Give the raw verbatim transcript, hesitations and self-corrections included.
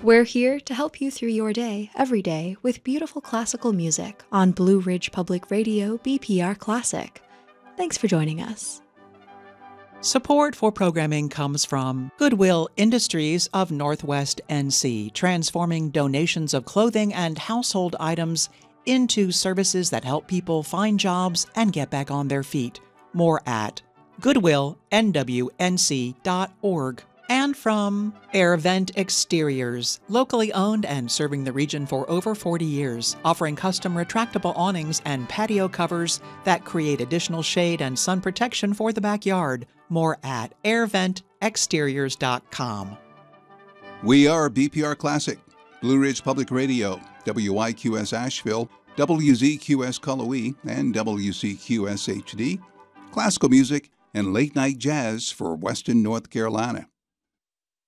We're here to help you through your day, every day, with beautiful classical music on Blue Ridge Public Radio B P R Classic. Thanks for joining us. Support for programming comes from Goodwill Industries of Northwest N C, transforming donations of clothing and household items into services that help people find jobs and get back on their feet. More at goodwill n w n c dot org. And from Air Vent Exteriors, locally owned and serving the region for over forty years, offering custom retractable awnings and patio covers that create additional shade and sun protection for the backyard. More at air vent exteriors dot com. We are B P R Classic, Blue Ridge Public Radio, W I Q S Asheville, W Z Q S Cullowhee, and W C Q S H D. Classical music and late-night jazz for Western North Carolina.